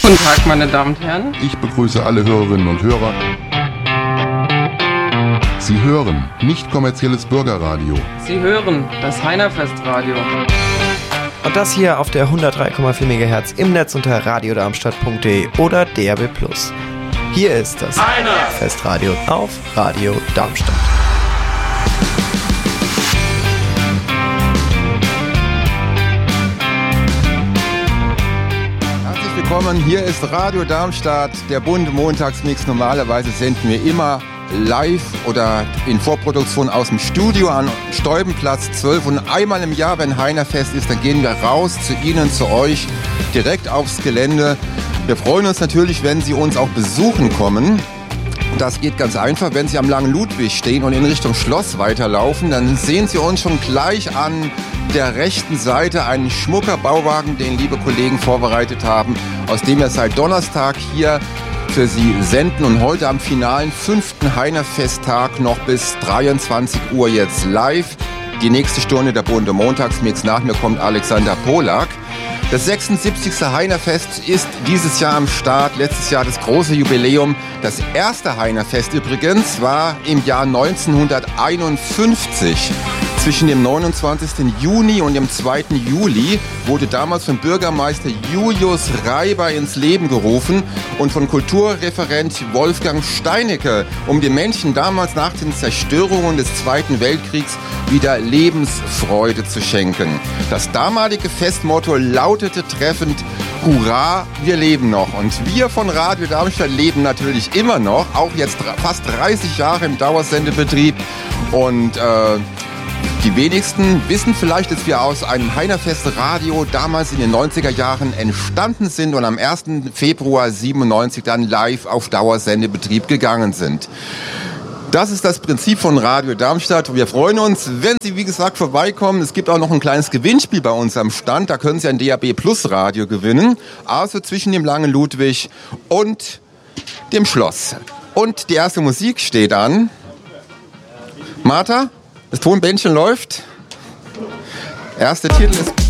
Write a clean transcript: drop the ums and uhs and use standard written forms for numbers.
Guten Tag, meine Damen und Herren. Ich begrüße alle Hörerinnen und Hörer. Sie hören nicht kommerzielles Bürgerradio. Sie hören das Heinerfestradio. Und das hier auf der 103,4 MHz im Netz unter radiodarmstadt.de oder DAB+. Hier ist das Heinerfestradio auf Radio Darmstadt. Willkommen, hier ist Radio Darmstadt, der bunte Montagsmix. Normalerweise senden wir immer live oder in Vorproduktion aus dem Studio an Steubenplatz 12 und einmal im Jahr, wenn Heinerfest ist, dann gehen wir raus zu Ihnen, zu euch, direkt aufs Gelände. Wir freuen uns natürlich, wenn Sie uns auch besuchen kommen. Das geht ganz einfach, wenn Sie am Langen Ludwig stehen und in Richtung Schloss weiterlaufen, dann sehen Sie uns schon gleich an der rechten Seite einen schmucker Bauwagen, den liebe Kollegen vorbereitet haben, aus dem wir seit Donnerstag hier für Sie senden und heute am finalen 5. Heinerfesttag noch bis 23 Uhr jetzt live. Die nächste Stunde der bunte Montagsmix. Nach mir kommt Alexander Polak. Das 76. Heinerfest ist dieses Jahr am Start. Letztes Jahr das große Jubiläum. Das erste Heinerfest übrigens war im Jahr 1951. Zwischen dem 29. Juni und dem 2. Juli wurde damals von Bürgermeister Julius Reiber ins Leben gerufen und von Kulturreferent Wolfgang Steinecke, um den Menschen damals nach den Zerstörungen des Zweiten Weltkriegs wieder Lebensfreude zu schenken. Das damalige Festmotto lautete treffend: Hurra, wir leben noch. Und wir von Radio Darmstadt leben natürlich immer noch, auch jetzt fast 30 Jahre im Dauersendebetrieb. Und die wenigsten wissen vielleicht, dass wir aus einem Heinerfest-Radio damals in den 90er Jahren entstanden sind und am 1. Februar 97 dann live auf Dauersendebetrieb gegangen sind. Das ist das Prinzip von Radio Darmstadt. Wir freuen uns, wenn Sie, wie gesagt, vorbeikommen. Es gibt auch noch ein kleines Gewinnspiel bei uns am Stand. Da können Sie ein DAB Plus Radio gewinnen. Also zwischen dem Langen Ludwig und dem Schloss. Und die erste Musik steht an. Martha, das Tonbändchen läuft. Erster Titel ist